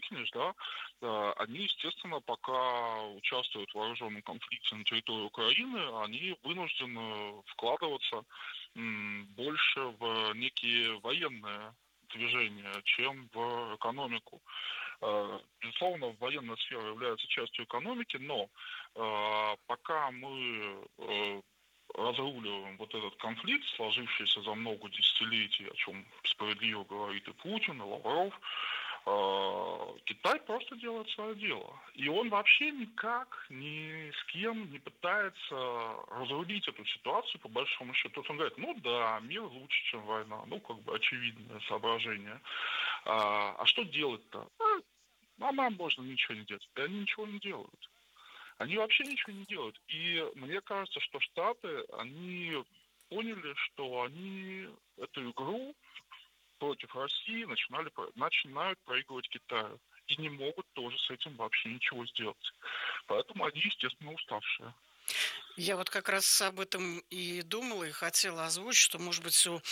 выкинешь, да, они, естественно, пока участвуют в вооруженном конфликте на территории Украины, они вынуждены вкладываться больше в некие военные движения, чем в экономику. Безусловно, военная сфера является частью экономики, но пока мы разруливаем вот этот конфликт, сложившийся за много десятилетий, о чем справедливо говорит и Путин, и Лавров, Китай просто делает свое дело. И он вообще никак ни с кем не пытается разрулить эту ситуацию, по большому счету. Он говорит, ну да, мир лучше, чем война. Ну, как бы очевидное соображение. А что делать-то? А нам можно ничего не делать. И они ничего не делают. Они вообще ничего не делают. И мне кажется, что Штаты, они поняли, что они эту игру против России начинают проигрывать Китаю. И не могут тоже с этим вообще ничего сделать. Поэтому они, естественно, уставшие. Я вот как раз об этом и думала, и хотела озвучить, что, может быть, у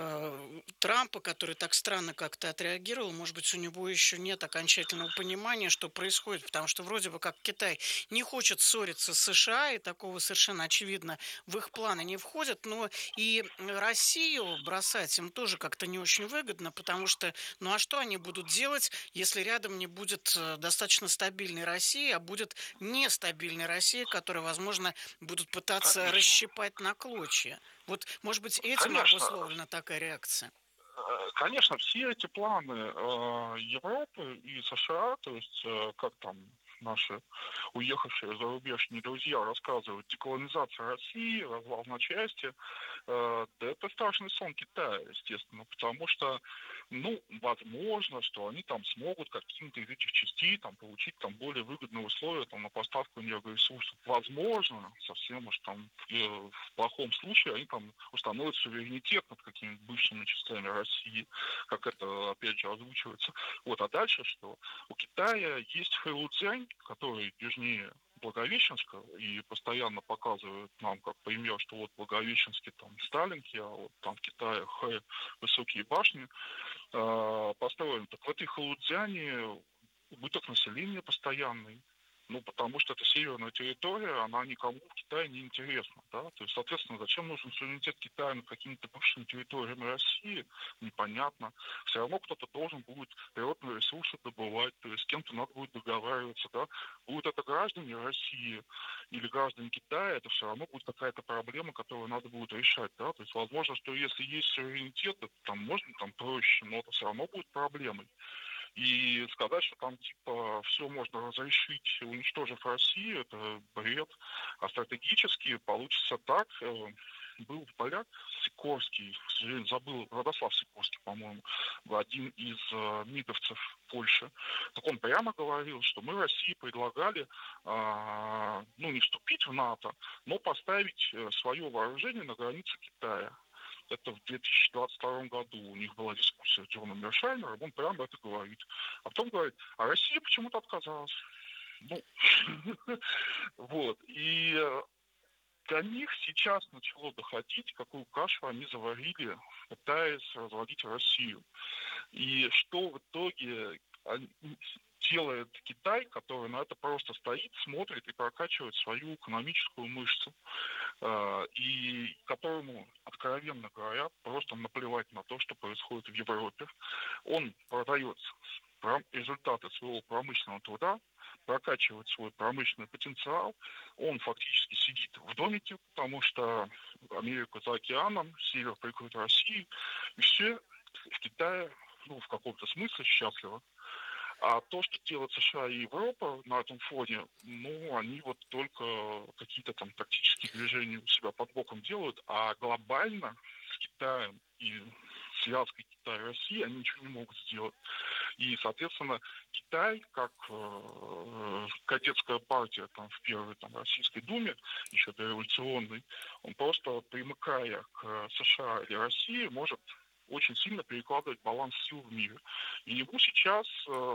Трампа, который так странно как-то отреагировал, может быть, у него еще нет окончательного понимания, что происходит, потому что вроде бы как Китай не хочет ссориться с США, и такого совершенно очевидно в их планы не входит, но и Россию бросать им тоже как-то не очень выгодно, потому что, ну а что они будут делать, если рядом не будет достаточно стабильной России, а будет нестабильной Россия, которая, возможно, будут пытаться Конечно. расщипать на клочья. Вот, может быть, этим Конечно. обусловлена такая реакция? Конечно, все эти планы Европы и США, то есть как там наши уехавшие за рубеж не друзья рассказывают, деколонизация России, развал на части, да это страшный сон Китая, естественно, потому что, ну, возможно, что они там смогут каким-то из этих частей там получить там более выгодные условия там на поставку энергоресурсов. Возможно, совсем уж там в плохом случае они там установят суверенитет над какими-то бывшими частями России, как это опять же озвучивается. Вот, а дальше что? У Китая есть Хэйлуцзянь, который южнее Благовещенска и постоянно показывают нам как пример, что вот Благовещенске там Сталинки, а вот там в Китае высокие башни построены. Так в этой Халудзяне убыток населения постоянный. Ну, потому что это северная территория, она никому в Китае не интересна, да. То есть, соответственно, зачем нужен суверенитет Китая над какими-то бывшими территориями России, непонятно. Все равно кто-то должен будет природные ресурсы добывать, то есть с кем-то надо будет договариваться, да. Будут это граждане России или граждане Китая, это все равно будет какая-то проблема, которую надо будет решать, да. То есть, возможно, что если есть суверенитет, это там можно там проще, но это все равно будет проблемой. И сказать, что там типа все можно разрешить, уничтожив Россию, это бред. А стратегически получится так. Был поляк Сикорский, к сожалению, забыл, Радослав Сикорский, по-моему, один из мидовцев Польши. Так он прямо говорил, что мы России предлагали, ну, не вступить в НАТО, но поставить свое вооружение на границе Китая. Это в 2022 году у них была дискуссия с Джоном Мершайнером, он прямо это говорит. А потом говорит, а Россия почему-то отказалась. Ну, вот. И до них сейчас начало доходить, какую кашу они заварили, пытаясь разводить Россию. И что в итоге делает Китай, который на это просто стоит, смотрит и прокачивает свою экономическую мышцу, и которому, откровенно говоря, просто наплевать на то, что происходит в Европе. Он продает результаты своего промышленного труда, прокачивает свой промышленный потенциал, он фактически сидит в домике, потому что Америка за океаном, север прикрыт Россией, и все в Китае, ну, в каком-то смысле счастливы. А то, что делают США и Европа на этом фоне, ну, они вот только какие-то там тактические движения у себя под боком делают, а глобально с Китаем и связкой Китая и России они ничего не могут сделать. И, соответственно, Китай, как кадетская партия там, в первой там, Российской Думе, еще дореволюционной, он просто, примыкая к США или России, может очень сильно перекладывать баланс сил в мире. И ему сейчас,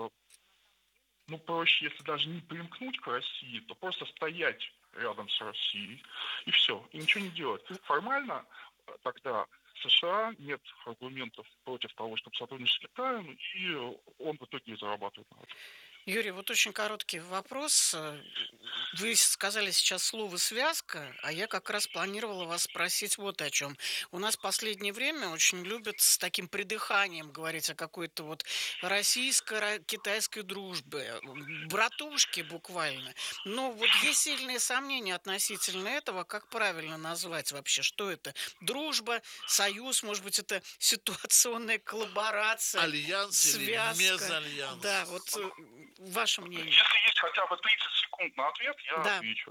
ну, проще, если даже не примкнуть к России, то просто стоять рядом с Россией, и все, и ничего не делать. Формально тогда США нет аргументов против того, чтобы сотрудничать с Китаем, и он в итоге и зарабатывает на этом. Юрий, вот очень короткий вопрос. Вы сказали сейчас слово «связка», а я как раз планировала вас спросить вот о чем. У нас в последнее время очень любят с таким придыханием говорить о какой-то вот российско-китайской дружбе, братушки буквально. Но вот есть сильные сомнения относительно этого. Как правильно назвать вообще? Что это? Дружба, союз, может быть, это ситуационная коллаборация, Альянс или связка? Да, мезальянс? вот ваше мнение. Если есть хотя бы 30 секунд на ответ, я Да. отвечу.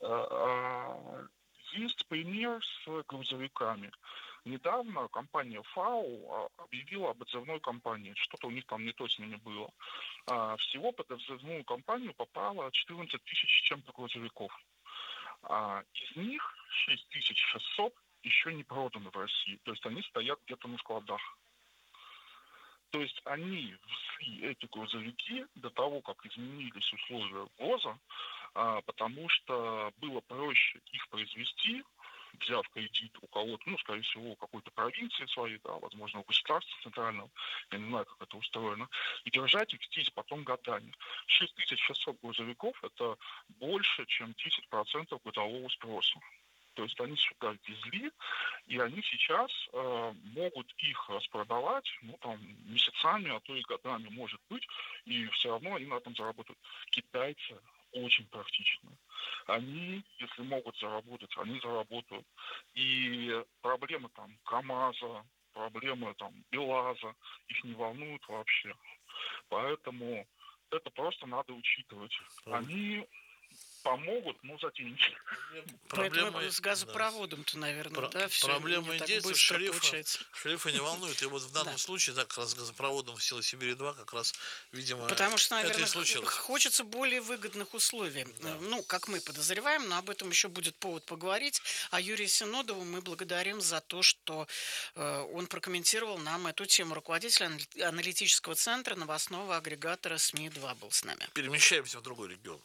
Есть пример с грузовиками. Недавно компания ФАО объявила об отзывной кампании. Что-то у них там не то с ними было. Всего под отзывную кампанию попало 14 тысяч с чем-то грузовиков. Из них 6600 еще не проданы в России. То есть они стоят где-то на складах. То есть они ввезли эти грузовики до того, как изменились условия ввоза, потому что было проще их произвести, взяв кредит у кого-то, ну, скорее всего, у какой-то провинции своей, да, возможно, у государства центрального, я не знаю, как это устроено, и держать их здесь потом годами. 6600 грузовиков – это больше, чем 10% годового спроса. То есть они сюда везли, и они сейчас могут их распродавать, ну, там, месяцами, а то и годами, может быть, и все равно они на этом заработают. Китайцы очень практичны. Они, если могут заработать, они заработают. И проблемы там КамАЗа, проблемы там БелАЗа, их не волнуют вообще. Поэтому это просто надо учитывать. Они помогут, но за деньги. Поэтому с газопроводом-то, наверное, да, все Проблема не так индейцев быстро шерифа получается. не волнует. И вот в данном случае, так как раз с газопроводом в силу Сибири-2, как раз, видимо, потому что, это и наверное, случилось. хочется более выгодных условий. Да. Ну, как мы подозреваем, но об этом еще будет повод поговорить. А Юрия Синодова мы благодарим за то, что он прокомментировал нам эту тему. Руководитель аналитического центра новостного агрегатора СМИ-2 был с нами. Перемещаемся в другой регион.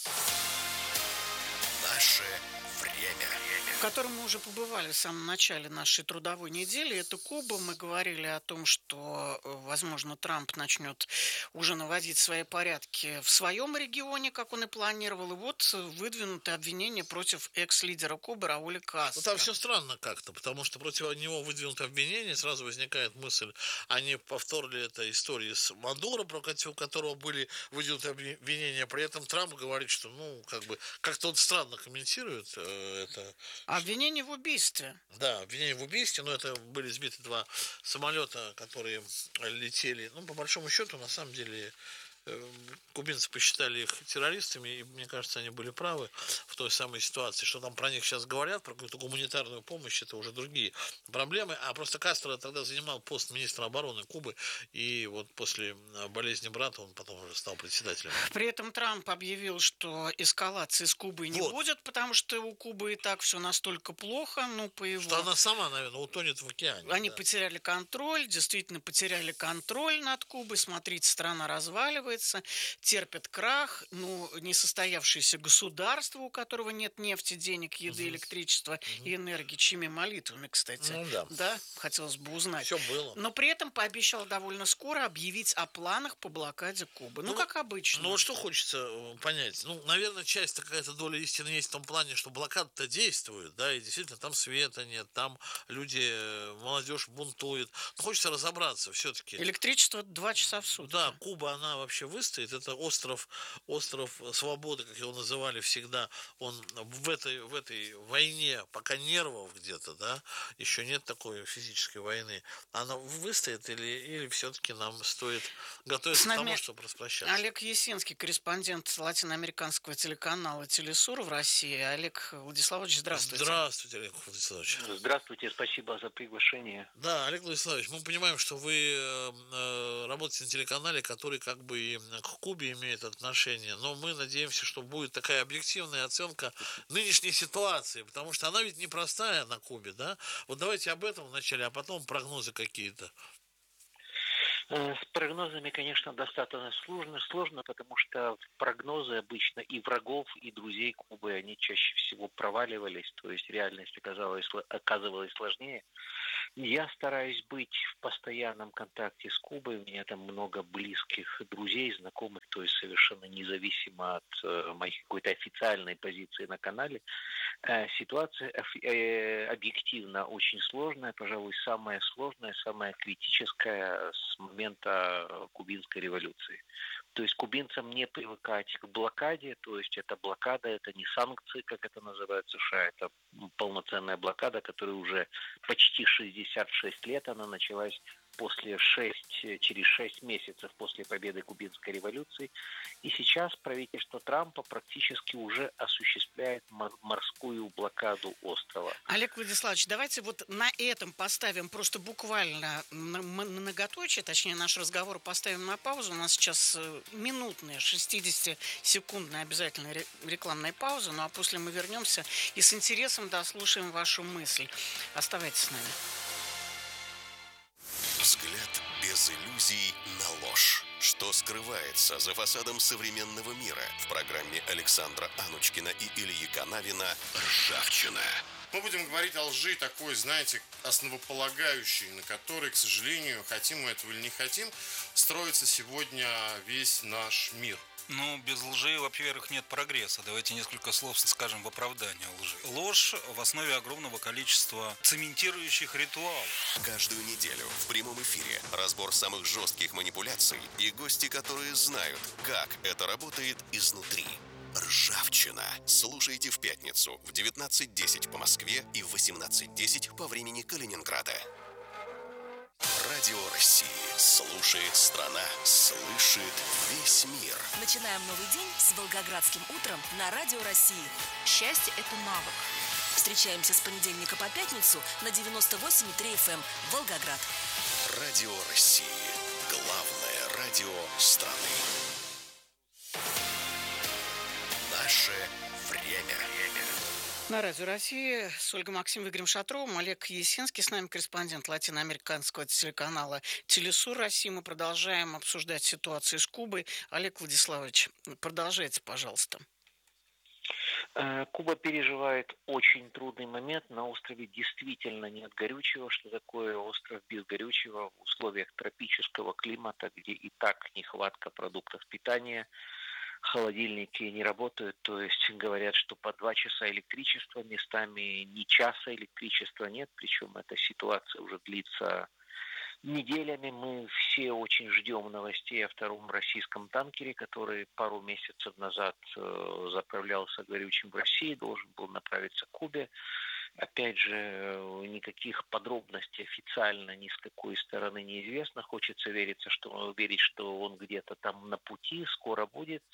Наше время. В котором мы уже побывали в самом начале нашей трудовой недели. Это Куба. Мы говорили о том, что, возможно, Трамп начнет уже наводить свои порядки в своем регионе, как он и планировал. И вот выдвинуты обвинения против экс-лидера Кубы Рауля Кастро. Ну, там все странно как-то, потому что против него выдвинуто обвинение, сразу возникает мысль, они повторили это истории с Мадуро, против которого были выдвинуты обвинения. При этом Трамп говорит, что, ну, как бы, как-то он странно комментирует это. Обвинение в убийстве. Да, обвинение в убийстве, но это были сбиты 2 самолета, которые летели. Ну, по большому счету, на самом деле, кубинцы посчитали их террористами, и, мне кажется, они были правы в той самой ситуации. Что там про них сейчас говорят, про какую-то гуманитарную помощь, это уже другие проблемы. А просто Кастро тогда занимал пост министра обороны Кубы, и вот после болезни брата он потом уже стал председателем. При этом Трамп объявил, что эскалации с Кубой не будет, потому что у Кубы и так все настолько плохо, ну, по его... Что она сама, наверное, утонет в океане. Они потеряли контроль, действительно потеряли контроль над Кубой. Смотрите, страна разваливается, терпят крах, ну, несостоявшееся государство, у которого нет нефти, денег, еды, электричества и энергии, чьими молитвами, кстати. Ну, да. Да, хотелось бы узнать. Все было. Но при этом пообещал довольно скоро объявить о планах по блокаде Кубы. Ну, как обычно. Ну, вот что хочется понять. Ну, наверное, часть какая-то доля истины есть в том плане, что блокада-то действует, да, и действительно там света нет, там люди, молодежь бунтует. Но хочется разобраться все-таки. Электричество 2 часа в сутки. Да, Куба, она вообще выстоит. Это остров свободы, как его называли всегда. Он в этой войне, пока нервов где-то, да, еще нет такой физической войны. Она выстоит или все-таки нам стоит готовиться к тому, чтобы распрощаться? Олег Есинский, корреспондент латиноамериканского телеканала «Телесур» в России. Олег Владиславович, здравствуйте. Здравствуйте, Олег Владиславович. Здравствуйте, спасибо за приглашение. Да, Олег Владиславович, мы понимаем, что вы работаете на телеканале, который как бы и к Кубе имеет отношение, но мы надеемся, что будет такая объективная оценка нынешней ситуации, потому что она ведь непростая на Кубе, да? Вот давайте об этом вначале, а потом прогнозы какие-то. С прогнозами, конечно, достаточно сложно, потому что прогнозы обычно и врагов, и друзей Кубы, они чаще всего проваливались, то есть реальность оказывалась сложнее. Я стараюсь быть в постоянном контакте с Кубой. У меня там много близких друзей, знакомых, то есть совершенно независимо от моей какой-то официальной позиции на канале. Ситуация объективно очень сложная, пожалуй, самая сложная, самая критическая с момента кубинской революции. То есть кубинцам не привыкать к блокаде, то есть это блокада, это не санкции, как это называют в США, это полноценная блокада, которая уже почти 66 лет, она началась через 6 месяцев после победы кубинской революции. И сейчас правительство Трампа практически уже осуществляет морскую блокаду острова. Олег Владиславович, давайте вот на этом поставим просто буквально многоточие, точнее наш разговор поставим на паузу. У нас сейчас минутная, 60-секундная обязательно рекламная пауза, ну а после мы вернемся и с интересом дослушаем вашу мысль. Оставайтесь с нами. Взгляд без иллюзий на ложь. Что скрывается за фасадом современного мира? В программе Александра Анучкина и Ильи Канавина «Ржавчина». Мы будем говорить о лжи такой, знаете, основополагающей, на которой, к сожалению, хотим мы этого или не хотим, строится сегодня весь наш мир. Ну, без лжи, во-первых, нет прогресса. Давайте несколько слов скажем в оправдании лжи. Ложь в основе огромного количества цементирующих ритуалов. Каждую неделю в прямом эфире разбор самых жестких манипуляций и гости, которые знают, как это работает изнутри. «Ржавчина». Слушайте в пятницу в 19:10 по Москве и в 18:10 по времени Калининграда. Радио России. Слушает страна. Слышит весь мир. Начинаем новый день с Волгоградским утром на Радио России. Счастье – это навык. Встречаемся с понедельника по пятницу на 98,3 FM Волгоград. Радио России. Главное радио страны. Наше время. На Радио России с Ольгой Максимовной, Игорем Шатровым, Олег Есенский, с нами корреспондент латиноамериканского телеканала «Телесур России». Мы продолжаем обсуждать ситуацию с Кубой. Олег Владиславович, продолжайте, пожалуйста. Куба переживает очень трудный момент. На острове действительно нет горючего. Что такое остров без горючего в условиях тропического климата, где и так нехватка продуктов питания? Холодильники не работают, то есть говорят, что по 2 часа электричества, местами ни часа электричества нет, причем эта ситуация уже длится неделями. Мы все очень ждем новостей о втором российском танкере, который пару месяцев назад заправлялся горючим в России, должен был направиться к Кубе. Опять же, никаких подробностей официально ни с какой стороны неизвестно. Хочется верить, что он где-то там на пути, скоро будет.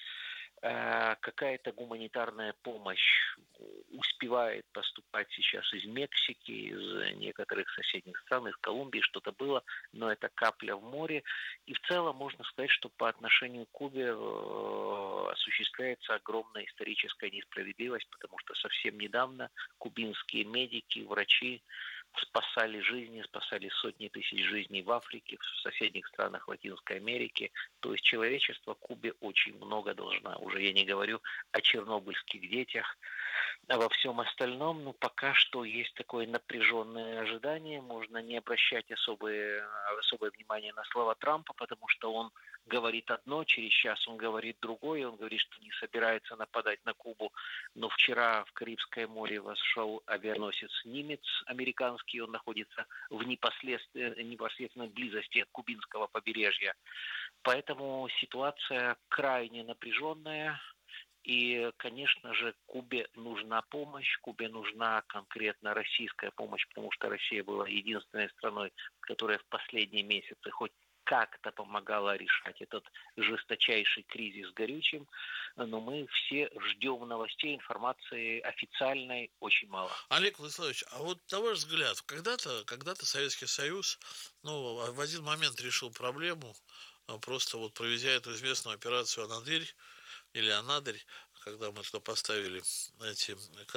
Какая-то гуманитарная помощь успевает поступать сейчас из Мексики, из некоторых соседних стран, из Колумбии, что-то было, но это капля в море. И в целом можно сказать, что по отношению к Кубе осуществляется огромная историческая несправедливость, потому что совсем недавно кубинские медики, врачи спасали жизни, спасали сотни тысяч жизней в Африке, в соседних странах Латинской Америки. То есть человечество Кубе очень много должна. Уже я не говорю о чернобыльских детях. А во всем остальном, пока что есть такое напряженное ожидание. Можно не обращать особое внимание на слова Трампа, потому что он говорит одно, через час он говорит другое. Он говорит, что не собирается нападать на Кубу. Но вчера в Карибское море вошел авианосец «Нимец» американский. Он находится в непосредственной близости от кубинского побережья. Поэтому ситуация крайне напряженная. И, конечно же, Кубе нужна помощь, Кубе нужна конкретно российская помощь, потому что Россия была единственной страной, которая в последние месяцы хоть как-то помогала решать этот жесточайший кризис с горючим. Но мы все ждем новостей, информации официальной очень мало. Олег Владиславович, а вот на ваш взгляд, когда-то Советский Союз в один момент решил проблему, просто проведя эту известную операцию «Анадырь», или «Анадырь», когда мы туда поставили эти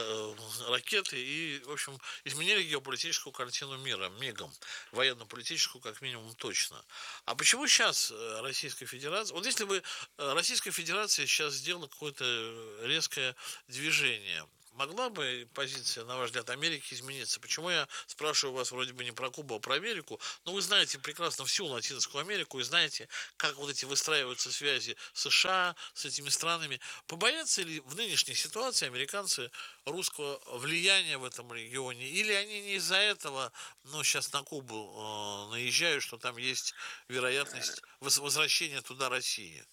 ракеты и, в общем, изменили геополитическую картину мира мигом, военно-политическую как минимум точно. А почему сейчас Российская Федерация... Вот если бы Российская Федерация сейчас сделала какое-то резкое движение, могла бы позиция, на ваш взгляд, Америки измениться? Почему я спрашиваю вас вроде бы не про Кубу, а про Америку? Но вы знаете прекрасно всю Латинскую Америку и знаете, как вот эти выстраиваются связи США с этими странами. Побоятся ли в нынешней ситуации американцы русского влияния в этом регионе? Или они не из-за этого, сейчас на Кубу наезжают, что там есть вероятность возвращения туда России?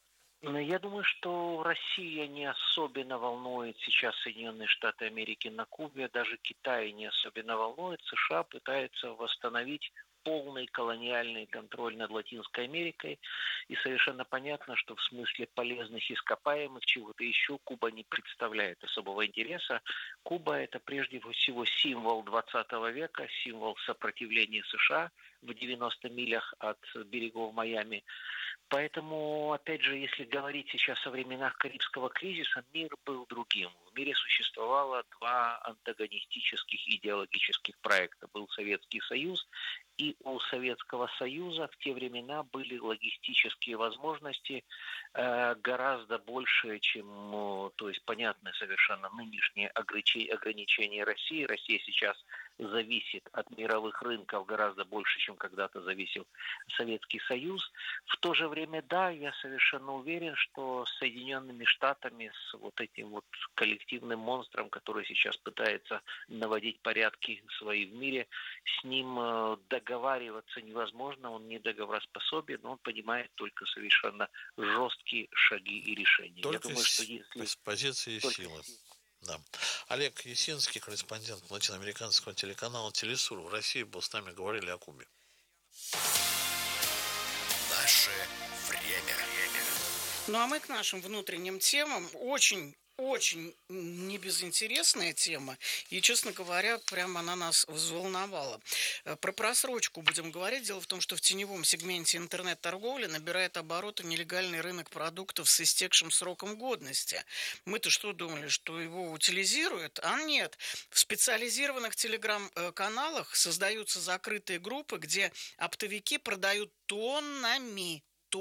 Я думаю, что Россия не особенно волнует сейчас Соединенные Штаты Америки на Кубе, даже Китай не особенно волнует. США пытается восстановить полный колониальный контроль над Латинской Америкой. И совершенно понятно, что в смысле полезных ископаемых, чего-то еще, Куба не представляет особого интереса. Куба – это прежде всего символ 20 века, символ сопротивления США в 90 милях от берегов Майами. Поэтому, опять же, если говорить сейчас о временах Карибского кризиса, мир был другим. В мире существовало два антагонистических идеологических проекта. Был Советский Союз, и у Советского Союза в те времена были логистические возможности гораздо больше, чем, то есть, понятны совершенно нынешние ограничения России. Россия сейчас зависит от мировых рынков гораздо больше, чем когда-то зависел Советский Союз. В то же время, да, я совершенно уверен, что с Соединенными Штатами, с вот этим вот коллективным монстром, который сейчас пытается наводить порядки свои в мире, с ним договариваться невозможно, он не договороспособен, он понимает только совершенно жесткие шаги и решения. Только я думаю, что если... с позиции силы. Да. Олег Ясинский, корреспондент латиноамериканского телеканала «Телесур» в России был с нами, говорили о Кубе. Наше время. Ну а мы к нашим внутренним темам. Очень небезынтересная тема, и, честно говоря, прямо она нас взволновала. Про просрочку будем говорить. Дело в том, что в теневом сегменте интернет-торговли набирает обороты нелегальный рынок продуктов с истекшим сроком годности. Мы-то что думали, что его утилизируют? А нет. В специализированных телеграм-каналах создаются закрытые группы, где оптовики продают тоннами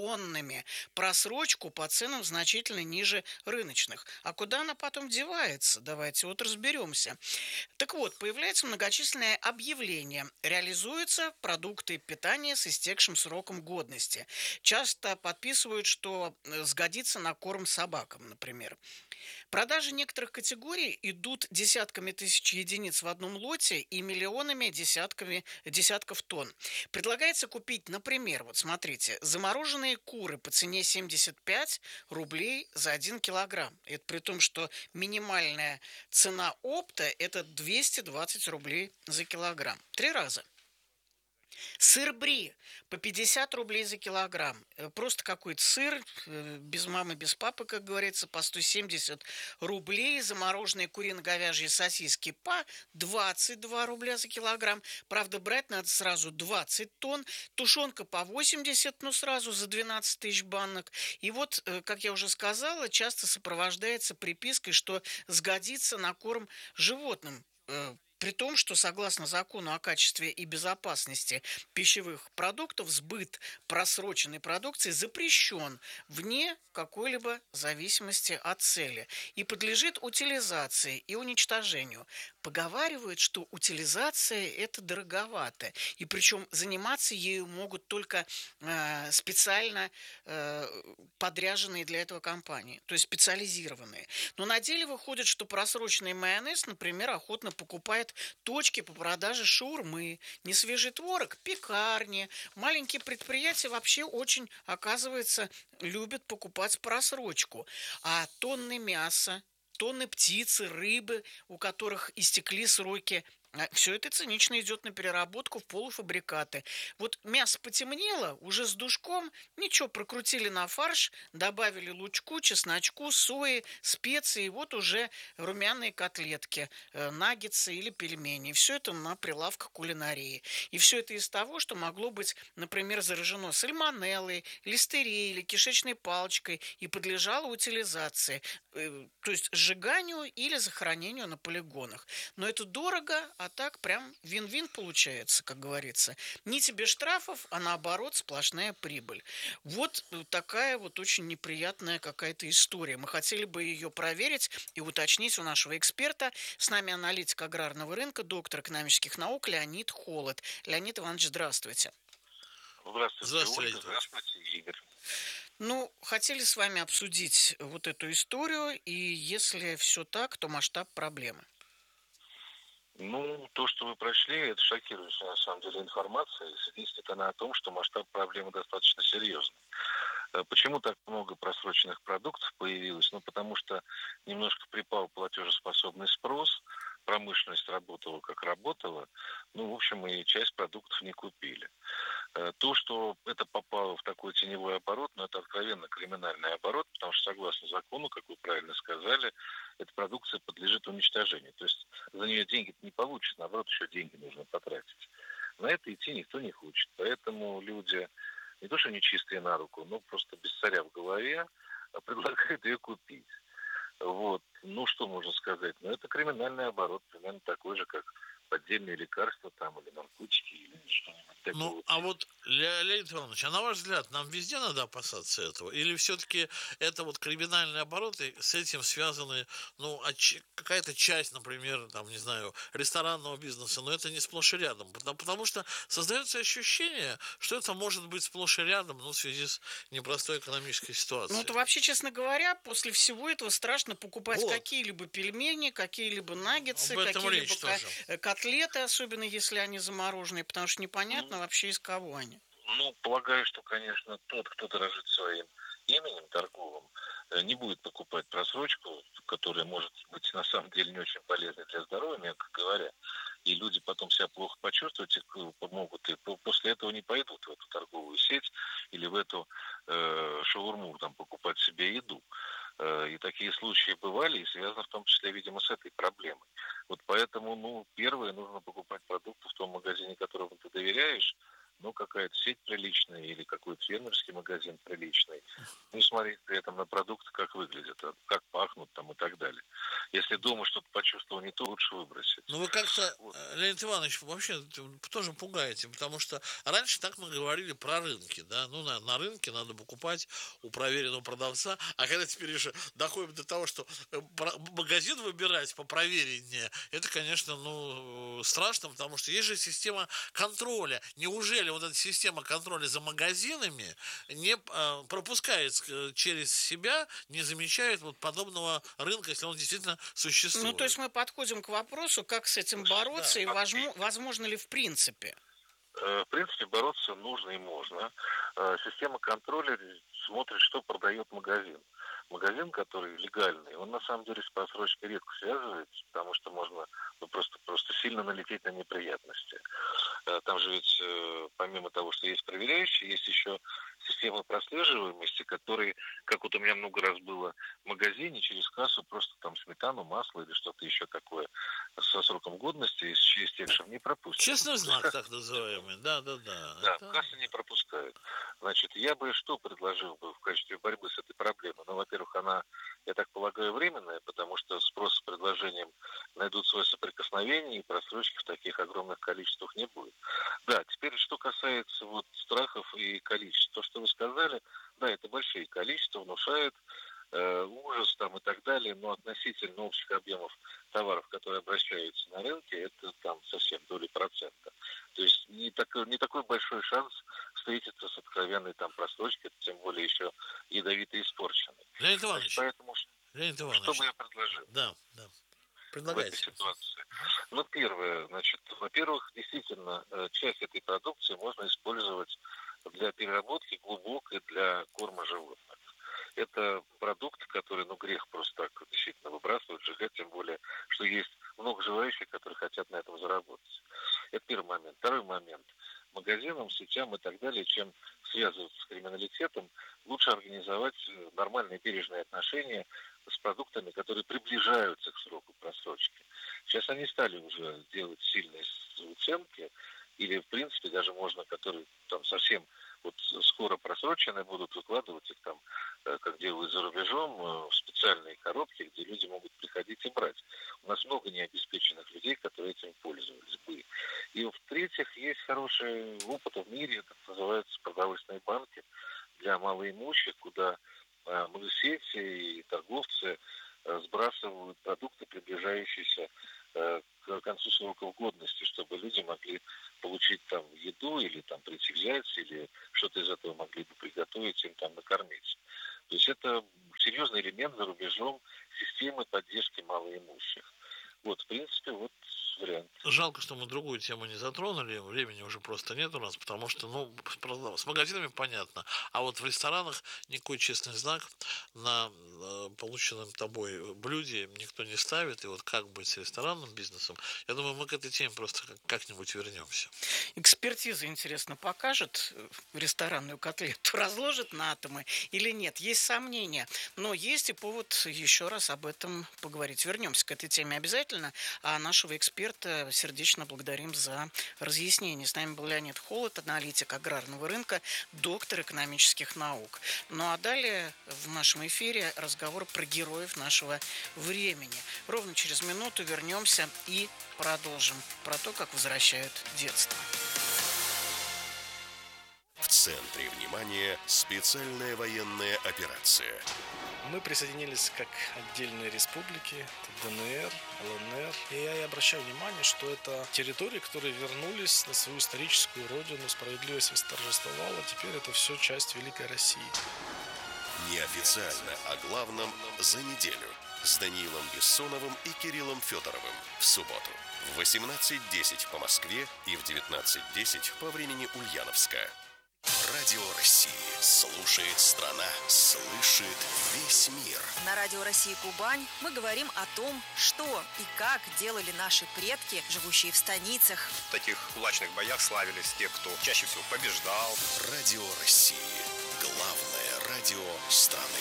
просрочку по ценам значительно ниже рыночных. А куда она потом девается? Давайте вот разберемся. Так вот, появляется многочисленное объявление. Реализуются продукты питания с истекшим сроком годности. Часто подписывают, что сгодится на корм собакам, например. Продажи некоторых категорий идут десятками тысяч единиц в одном лоте и миллионами десятков тонн. Предлагается купить, например, вот смотрите, замороженные куры по цене 75 рублей за 1 килограмм. Это при том, что минимальная цена опта – это 220 рублей за килограмм. 3 раза. Сыр бри по 50 рублей за килограмм. Просто какой-то сыр, без мамы, без папы, как говорится, по 170 рублей. Замороженные курино-говяжьи сосиски по 22 рубля за килограмм. Правда, брать надо сразу 20 тонн. Тушенка по 80, но сразу за 12 тысяч банок. И вот, как я уже сказала, часто сопровождается припиской, что сгодится на корм животным. При том, что согласно закону о качестве и безопасности пищевых продуктов, сбыт просроченной продукции запрещен вне какой-либо зависимости от цели и подлежит утилизации и уничтожению. Поговаривают, что утилизация – это дороговато, и причем заниматься ею могут только специально подряженные для этого компании, то есть специализированные. Но на деле выходит, что просроченный майонез, например, охотно покупает точки по продаже шаурмы, несвежий творог – пекарни. Маленькие предприятия вообще очень, оказывается, любят покупать просрочку. А тонны мяса, тонны птицы, рыбы, у которых истекли сроки Все это цинично идет на переработку в полуфабрикаты. Вот мясо потемнело, уже с душком, ничего, прокрутили на фарш, добавили лучку, чесночку, сои, специи, и вот уже румяные котлетки, наггетсы или пельмени. Все это на прилавках кулинарии. И все это из того, что могло быть, например, заражено сальмонеллой, листерией или кишечной палочкой и подлежало утилизации, то есть сжиганию или захоронению на полигонах. Но это дорого, а так прям вин-вин получается, как говорится. Ни тебе штрафов, а наоборот сплошная прибыль. Вот такая вот очень неприятная какая-то история. Мы хотели бы ее проверить и уточнить у нашего эксперта. С нами аналитик аграрного рынка, доктор экономических наук Леонид Холод. Леонид Иванович, здравствуйте. Здравствуйте, Ольга. Здравствуйте, Игорь. Ну, хотели с вами обсудить вот эту историю, и если все так, то масштаб проблемы. Ну, то, что вы прочли, это шокирующая, на самом деле, информация. И свидетельствует она о том, что масштаб проблемы достаточно серьезный. Почему так много просроченных продуктов появилось? Ну, потому что немножко припал платежеспособный спрос, промышленность работала как работала, ну, в общем, и часть продуктов не купили. То, что это попало в такой теневой оборот, ну, это откровенно криминальный оборот, потому что, согласно закону, как вы правильно сказали, эта продукция подлежит уничтожению. То есть за нее деньги не получат, наоборот, еще деньги нужно потратить. На это идти никто не хочет. Поэтому люди не то, что не чистые на руку, но просто без царя в голове предлагают ее купить. Вот. Ну, что можно сказать? Ну, это криминальный оборот, примерно такой же, как поддельные лекарства там, или наркотики, или что-нибудь такое. Ну, а вот, Леонид Иванович, а на ваш взгляд, нам везде надо опасаться этого? Или все-таки это вот криминальные обороты, с этим связаны, ну, какая-то часть, например, там, не знаю, ресторанного бизнеса, но это не сплошь и рядом. Потому что создается ощущение, что это может быть сплошь и рядом, ну, в связи с непростой экономической ситуацией. Ну, это вообще, честно говоря, после всего этого страшно покупать Вот. какие-либо пельмени, какие-либо наггетсы, Об этом какие-либо речь тоже. котлеты, особенно если они замороженные, потому что непонятно вообще из кого они. Ну, полагаю, что, конечно, тот, кто дорожит своим именем торговым, не будет покупать просрочку, которая может быть на самом деле не очень полезной для здоровья, мягко говоря. И люди потом себя плохо почувствовать могут, и после этого не пойдут в эту торговую сеть или в эту шаурму там покупать себе еду. И такие случаи бывали, и связано в том числе, видимо, с этой проблемой. Вот поэтому, ну, первое, нужно покупать продукты в том магазине, которому ты доверяешь, ну, какая-то сеть приличная или какой-то фермерский магазин приличный. Ну, и смотреть при этом на продукты, как выглядят, как пахнут там и так далее. Если дома что-то почувствовал не то, лучше выбросить. Ну, вы как-то, Вот. Леонид Иванович, вообще тоже пугаете, потому что раньше так мы говорили про рынки, да, ну, на рынке надо покупать у проверенного продавца, а когда теперь уже доходим до того, что магазин выбирать попровереннее, это, конечно, ну, страшно, потому что есть же система контроля. Неужели вот эта система контроля за магазинами не пропускает через себя, не замечает вот подобного рынка, если он действительно существует? Ну, то есть мы подходим к вопросу, как с этим бороться, и возможно ли в принципе? В принципе, бороться нужно и можно. Система контроля смотрит, что продает магазин. Магазин, который легальный, он на самом деле с просрочкой редко связывается, потому что можно просто сильно налететь на неприятности. Там же ведь помимо того, что есть проверяющие, есть еще система прослеживаемости, которые, как вот у меня много раз было в магазине, через кассу просто там сметану, масло или что-то еще такое со сроком годности и с текшем не пропустят. Честный знак, так называемый, да. Да, кассы не пропускают. Значит, я бы что предложил бы в качестве борьбы с этой проблемой? Ну, во-первых, она, я так полагаю, временная, потому что спрос с предложением найдут свое соприкосновение, и просрочки в таких огромных количествах не будет. Да, теперь, что касается вот страхов и количества. То, что вы сказали, да, это большие количества, внушают ужас там и так далее, но относительно общих объемов товаров, которые обращаются на рынке, это там совсем доли процента. То есть не такой большой шанс встретиться с откровенной там просрочкой, тем более еще ядовито испорченной. Леонид Иванович, Поэтому что бы я предложил? Да. В Предлагайте. этой ситуации? Ну, первое, значит, во-первых, действительно, часть этой продукции можно использовать для переработки глубокой для корма животных. Это продукты, которые, ну, грех просто так действительно выбрасывать, сжигать, тем более, что есть много желающих, которые хотят на этом заработать. Это первый момент. Второй момент. Магазинам, сетям и так далее, чем связываться с криминалитетом, лучше организовать нормальные бережные отношения с продуктами, которые приближаются к сроку просрочки. Сейчас они стали уже делать сильные уценки, или, в принципе, даже можно, которые там совсем вот скоро просроченные, будут выкладывать их там, как делают за рубежом, в специальные коробки, где люди могут приходить и брать. У нас много необеспеченных людей, которые этим пользовались бы. И, в-третьих, есть хороший опыт в мире, это называются продовольственные банки для малоимущих, куда сети и торговцы сбрасывают продукты, приближающиеся к концу срока годности, чтобы люди могли получить там еду или там прийти взять, или что-то из этого могли бы приготовить, им там накормить. То есть это серьезный элемент за рубежом системы поддержки малоимущих. Вот, в принципе, вот вариант. Жалко, что мы другую тему не затронули, времени уже просто нет у нас, потому что, с магазинами понятно, а вот в ресторанах никакой честный знак на полученном тобой блюде никто не ставит, и вот как быть с ресторанным бизнесом, я думаю, мы к этой теме просто как-нибудь вернемся. Экспертиза, интересно, покажет ресторанную котлету, разложит на атомы или нет, есть сомнения, но есть и повод еще раз об этом поговорить. Вернемся к этой теме обязательно, а нашего эксперта сердечно благодарим за разъяснение. С нами был Леонид Холод, аналитик аграрного рынка, доктор экономических наук. Ну а далее в нашем эфире разговор про героев нашего времени. Ровно через минуту вернемся и продолжим про то, как возвращают детство. В центре внимания специальная военная операция. Мы присоединились как отдельные республики, ДНР, ЛНР. И я обращаю внимание, что это территории, которые вернулись на свою историческую родину, справедливость восторжествовала, теперь это все часть Великой России. Неофициально о главном за неделю с Даниилом Бессоновым и Кириллом Федоровым в субботу в 18:10 по Москве и в 19:10 по времени Ульяновска. Радио России. Слушает страна. Слышит весь мир. На Радио России Кубань мы говорим о том, что и как делали наши предки, живущие в станицах. В таких кулачных боях славились те, кто чаще всего побеждал. Радио России. Главное радио страны.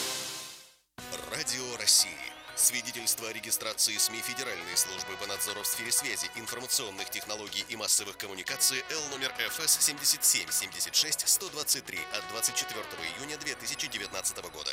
Радио России. Свидетельство о регистрации СМИ Федеральной службы по надзору в сфере связи, информационных технологий и массовых коммуникаций Л номер ФС 77-76-123 от 24 июня 2019 года.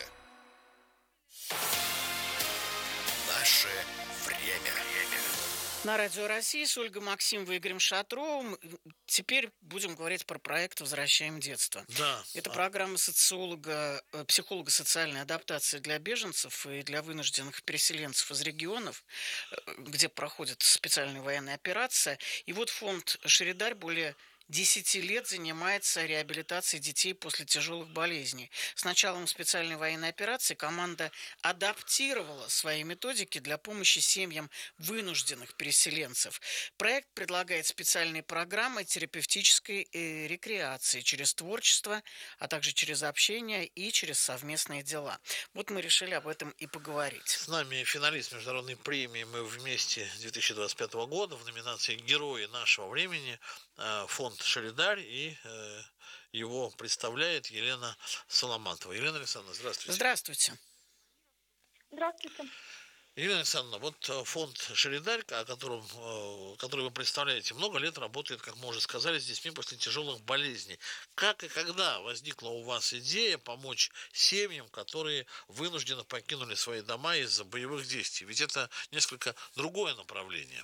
Наше время. На Радио России с Ольгой Максимовой и Игорем Шатровым. Теперь будем говорить про проект «Возвращаем детство». Да. Это программа психолога социальной адаптации для беженцев и для вынужденных переселенцев из регионов, где проходит специальная военная операция. И вот фонд «Шеридарь» более 10 лет занимается реабилитацией детей после тяжелых болезней. С началом специальной военной операции команда адаптировала свои методики для помощи семьям вынужденных переселенцев. Проект предлагает специальные программы терапевтической рекреации через творчество, а также через общение и через совместные дела. Вот мы решили об этом и поговорить. С нами финалист международной премии «Мы вместе» 2025 года в номинации «Герои нашего времени» фонд «Шеридарь», и его представляет Елена Соломатова. Елена Александровна, здравствуйте. Здравствуйте. Здравствуйте. Елена Александровна, вот фонд «Шеридарь», который вы представляете, много лет работает, как мы уже сказали, с детьми после тяжелых болезней. Как и когда возникла у вас идея помочь семьям, которые вынужденно покинули свои дома из-за боевых действий? Ведь это несколько другое направление.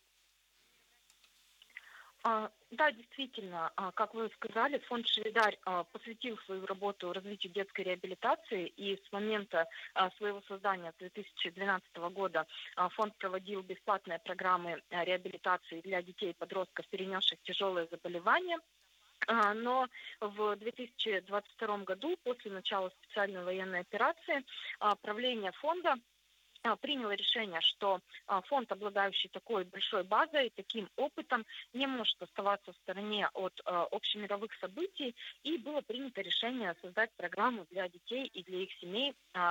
Да, действительно, как вы сказали, фонд «Шеридарь» посвятил свою работу развитию детской реабилитации, и с момента своего создания с 2012 года фонд проводил бесплатные программы реабилитации для детей и подростков, перенесших тяжелые заболевания. Но в 2022 году, после начала специальной военной операции, правление фонда приняло решение, что фонд, обладающий такой большой базой, таким опытом, не может оставаться в стороне от общемировых событий, и было принято решение создать программу для детей и для их семей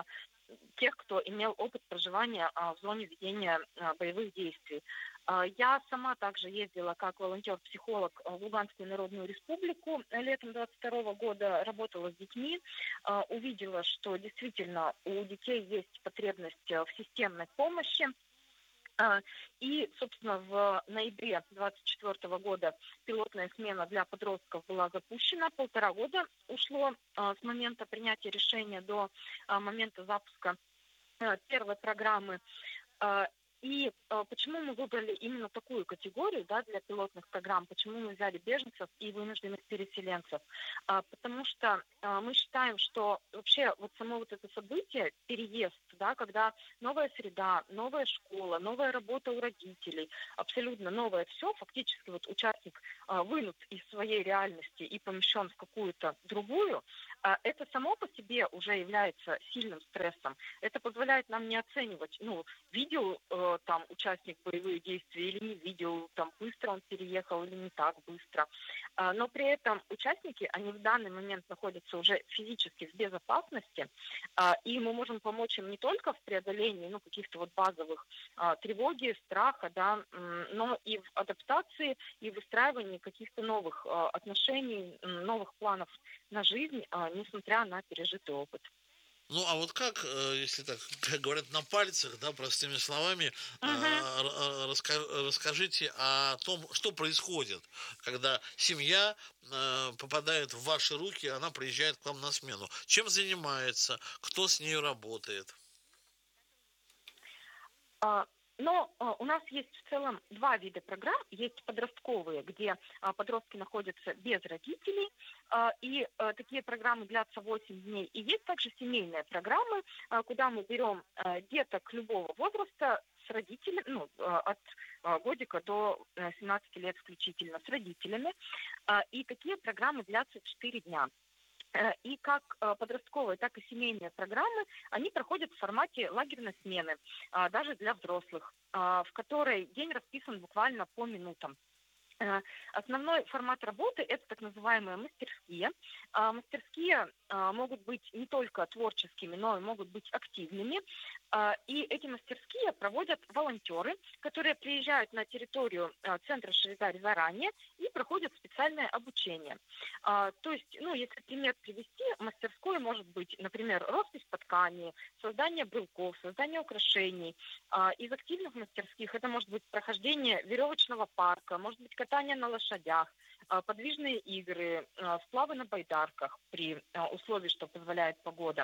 тех, кто имел опыт проживания в зоне ведения боевых действий. Я сама также ездила как волонтер-психолог в Луганскую Народную Республику летом 22 года, работала с детьми, увидела, что действительно у детей есть потребность в системной помощи. И, собственно, в ноябре 2024 года пилотная смена для подростков была запущена. 1,5 года ушло с момента принятия решения до момента запуска первой программы. И почему мы выбрали именно такую категорию, да, для пилотных программ, почему мы взяли беженцев и вынужденных переселенцев? Потому что мы считаем, что вообще вот само вот это событие, переезд, да, когда новая среда, новая школа, новая работа у родителей, абсолютно новое все, фактически вот участник вынут из своей реальности и помещен в какую-то другую, это само по себе уже является сильным стрессом. Это позволяет нам не оценивать, видел там участник боевых действий или не видел, там быстро он переехал или не так быстро. Но при этом участники, они в данный момент находятся уже физически в безопасности, и мы можем помочь им не только в преодолении каких-то вот базовых тревоги, страха, да, но и в адаптации и выстраивании каких-то новых отношений, новых планов на жизнь, несмотря на пережитый опыт. Ну, а вот как, если так как говорят на пальцах, да, простыми словами, расскажите о том, что происходит, когда семья попадает в ваши руки, она приезжает к вам на смену. Чем занимается, кто с ней работает? Но у нас есть в целом 2 вида программ. Есть подростковые, где подростки находятся без родителей, и такие программы длятся 8 дней. И есть также семейные программы, куда мы берем деток любого возраста с родителями, от годика до 17 лет включительно, с родителями. И такие программы длятся 4 дня. И как подростковые, так и семейные программы, они проходят в формате лагерной смены, даже для взрослых, в которой день расписан буквально по минутам. Основной формат работы – это так называемые мастерские. Мастерские могут быть не только творческими, но и могут быть активными. И эти мастерские проводят волонтеры, которые приезжают на территорию центра «Швейцарий» заранее и проходят специальное обучение. То есть, если пример привести, мастерской может быть, например, роспись по ткани, создание брелков, создание украшений. Из активных мастерских это может быть прохождение веревочного парка, может быть катание на лошадях, подвижные игры, сплавы на байдарках при условии, что позволяет погода.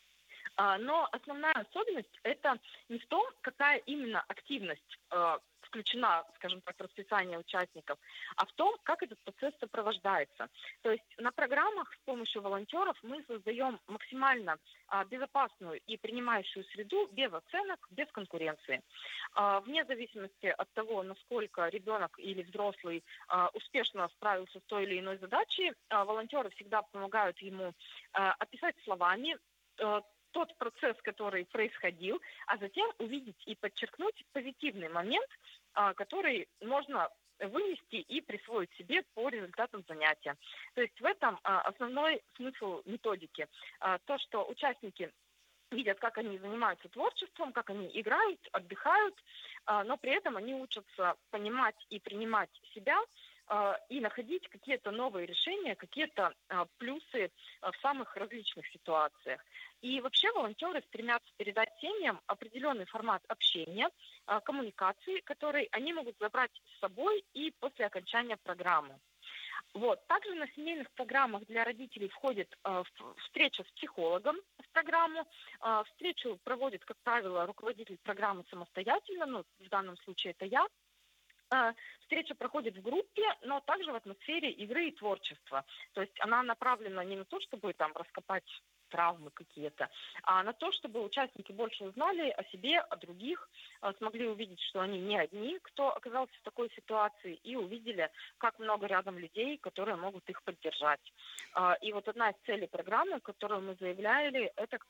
Но основная особенность это не в том, какая именно активность включена, скажем так, в расписание участников, а в том, как этот процесс сопровождается. То есть на программах с помощью волонтеров мы создаем максимально безопасную и принимающую среду без оценок, без конкуренции. Вне зависимости от того, насколько ребенок или взрослый успешно справился с той или иной задачей, волонтеры всегда помогают ему описать словами тот процесс, который происходил, а затем увидеть и подчеркнуть позитивный момент, который можно вынести и присвоить себе по результатам занятия. То есть в этом основной смысл методики. То, что участники видят, как они занимаются творчеством, как они играют, отдыхают, но при этом они учатся понимать и принимать себя, и находить какие-то новые решения, какие-то плюсы в самых различных ситуациях. И вообще волонтеры стремятся передать семьям определенный формат общения, коммуникации, который они могут забрать с собой и после окончания программы. Вот. Также на семейных программах для родителей входит встреча с психологом в программу. Встречу проводит, как правило, руководитель программы самостоятельно, в данном случае это я. Встреча проходит в группе, но также в атмосфере игры и творчества. То есть она направлена не на то, чтобы там раскопать травмы какие-то, а на то, чтобы участники больше узнали о себе, о других, смогли увидеть, что они не одни, кто оказался в такой ситуации, и увидели, как много рядом людей, которые могут их поддержать. И вот одна из целей программы, которую мы заявляли, это как раз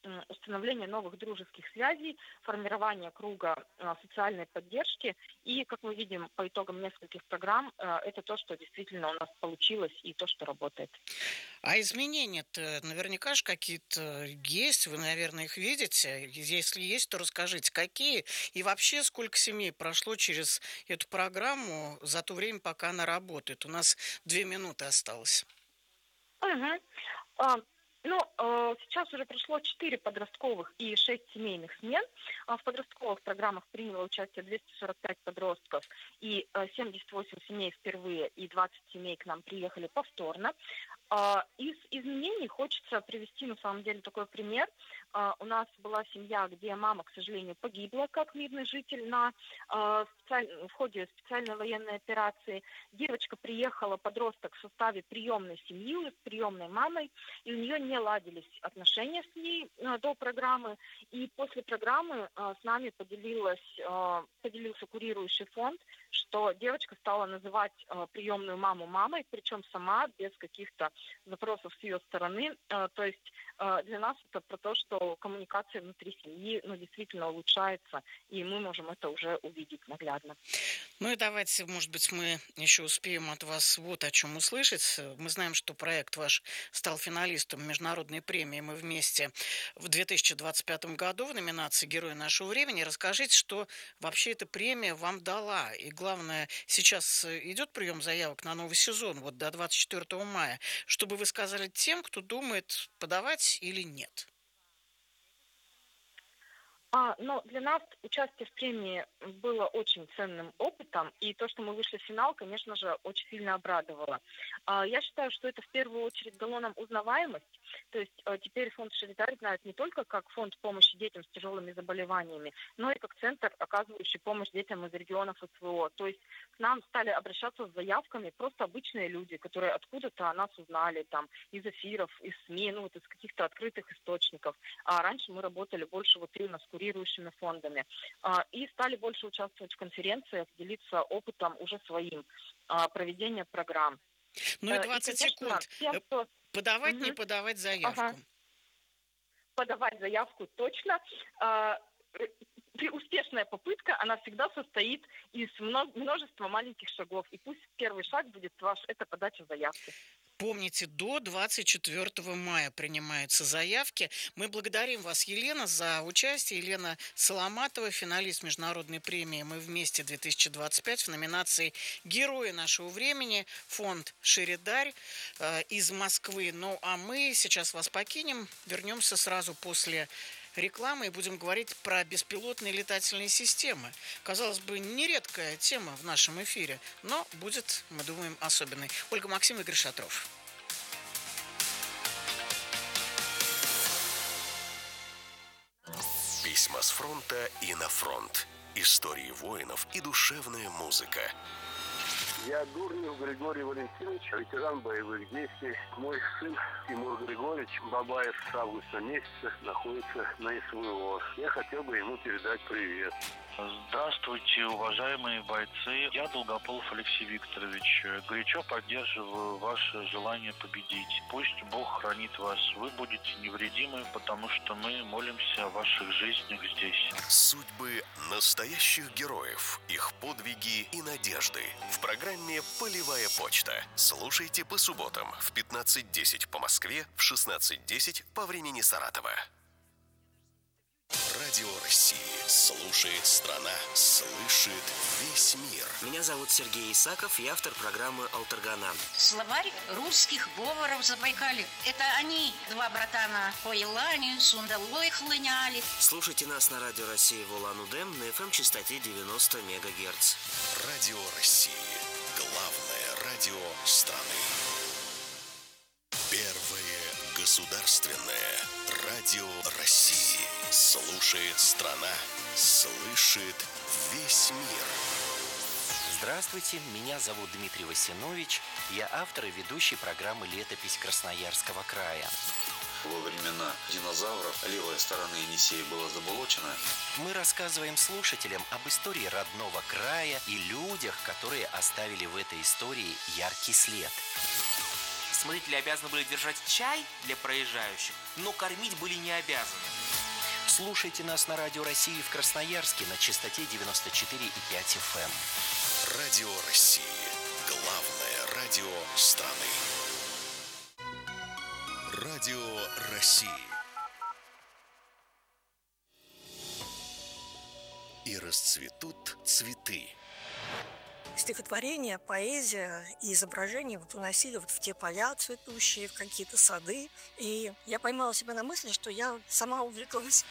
установление новых дружеских связей, формирование круга социальной поддержки. И, как мы видим по итогам нескольких программ, это то, что действительно у нас получилось и то, что работает. А изменения-то наверняка же какие-то есть, вы, наверное, их видите. Если есть, то расскажите, какие и вообще сколько семей прошло через эту программу за то время, пока она работает. У нас 2 минуты осталось. Сейчас уже прошло 4 подростковых и 6 семейных смен. В подростковых программах приняло участие 245 подростков и 78 семей впервые, и 20 семей к нам приехали повторно. Из изменений хочется привести, на самом деле, такой пример. У нас была семья, где мама, к сожалению, погибла как мирный житель в ходе специальной военной операции. Девочка приехала, подросток, в составе приемной семьи, с приемной мамой, и у нее не ладились отношения с ней до программы. И после программы с нами поделился курирующий фонд, что девочка стала называть приемную маму мамой, причем сама, без каких-то запросов с ее стороны. То есть для нас это про то, что коммуникация внутри семьи действительно улучшается, и мы можем это уже увидеть наглядно. Ну и давайте, может быть, мы еще успеем от вас вот о чем услышать. Мы знаем, что проект ваш стал финалистом международной премии «Мы вместе» в 2025 году в номинации «Герой нашего времени». Расскажите, что вообще эта премия вам дала. И главное, сейчас идет прием заявок на новый сезон, вот до 24 мая, чтобы вы сказали тем, кто думает, подавать или нет. Но для нас участие в премии было очень ценным опытом, и то, что мы вышли в финал, конечно же, очень сильно обрадовало. Я считаю, что это в первую очередь дало нам узнаваемость, то есть теперь фонд «Шолидарь» знает не только как фонд помощи детям с тяжелыми заболеваниями, но и как центр, оказывающий помощь детям из регионов СВО. То есть к нам стали обращаться с заявками просто обычные люди, которые откуда-то о нас узнали, там, из эфиров, из СМИ, из каких-то открытых источников. А раньше мы работали больше именно с курирующими фондами. И стали больше участвовать в конференциях, делиться опытом уже своим проведения программ. Ну и 20 секунд. Подавать, не подавать заявку. Подавать заявку точно. Успешная попытка, она всегда состоит из множества маленьких шагов. И пусть первый шаг будет это подача заявки. Помните, до 24 мая принимаются заявки. Мы благодарим вас, Елена, за участие. Елена Соломатова, финалист международной премии «Мы вместе» 2025 в номинации «Герои нашего времени», фонд «Шолидарь» из Москвы. Ну, а мы сейчас вас покинем, вернемся сразу после рекламы и будем говорить про беспилотные летательные системы. Казалось бы, нередкая тема в нашем эфире, но будет, мы думаем, особенной. Ольга Максим, Игорь Шатров. Письма с фронта и на фронт. Истории воинов и душевная музыка. Я Дурнев Григорий Валентинович, ветеран боевых действий. Мой сын Тимур Григорьевич Бабаев с августа месяца находится на СВО. Я хотел бы ему передать привет. Здравствуйте, уважаемые бойцы. Я Долгополов Алексей Викторович. Горячо поддерживаю ваше желание победить. Пусть Бог хранит вас. Вы будете невредимы, потому что мы молимся о ваших жизнях здесь. Судьбы настоящих героев, их подвиги и надежды. В программе «Полевая почта». Слушайте по субботам в 15:10 по Москве, в 16:10 по времени Саратова. Радио России. Слушает страна. Слышит весь мир. Меня зовут Сергей Исаков, я автор программы «Алтаргана». Словарь русских говоров Забайкалья. Это они, два братана, по Елане, Сундалой хлыняли. Слушайте нас на Радио России в Улан-Удэ на FM-частоте 90 МГц. Радио России. Главное радио страны. Первое государственное радио России. Слушает страна, слышит весь мир. Здравствуйте, меня зовут Дмитрий Васинович. Я автор и ведущий программы «Летопись Красноярского края». Во времена динозавров левая сторона Енисея была заболочена. Мы рассказываем слушателям об истории родного края и людях, которые оставили в этой истории яркий след. Смотрители обязаны были держать чай для проезжающих, но кормить были не обязаны. Слушайте нас на Радио России в Красноярске на частоте 94,5 FM. Радио России. Главное радио страны. Радио России. И расцветут цветы. Стихотворение, поэзия и изображения уносили в те поля цветущие, в какие-то сады. И я поймала себя на мысли, что я сама увлеклась.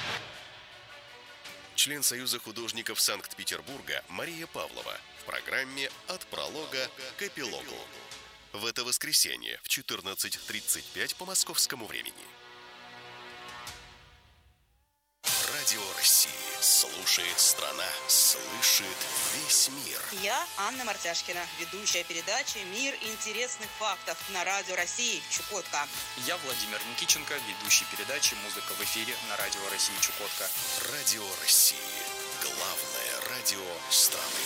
Член Союза художников Санкт-Петербурга Мария Павлова в программе «От пролога к эпилогу». В это воскресенье в 14:35 по московскому времени. Радио России. Слушает страна, слышит весь мир. Я Анна Мартяшкина, ведущая передачи «Мир интересных фактов» на Радио России Чукотка. Я Владимир Никиченко, ведущий передачи «Музыка в эфире» на Радио России Чукотка. Радио России. Главное радио страны.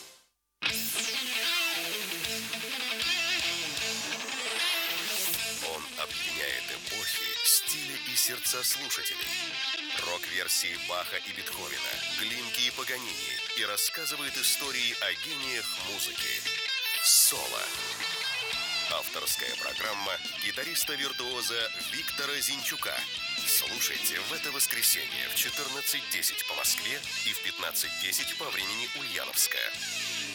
Он объединяет эпохи, стили и сердца слушателей. Рок-версии Баха и Бетховена, Глинки и Паганини, и рассказывает истории о гениях музыки. Соло. Авторская программа гитариста-виртуоза Виктора Зинчука. Слушайте в это воскресенье в 14:10 по Москве и в 15:10 по времени Ульяновска.